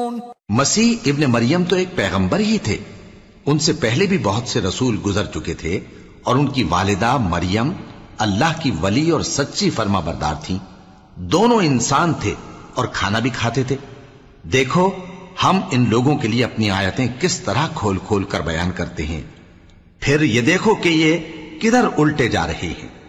मसीह इब्ने मरियम तो एक पैगंबर ही थे। उनसे पहले भी बहुत से रसूल गुजर चुके थे और उनकी वालिदा मरियम अल्लाह की वली और सच्ची फर्माबरदार थीं। दोनों इंसान थे और खाना भी खाते थे। देखो, हम इन लोगों के लिए अपनी आयतें किस तरह खोल खोल कर बयान करते हैं, फिर ये देखो कि ये किधर उल्टे जा रहे हैं।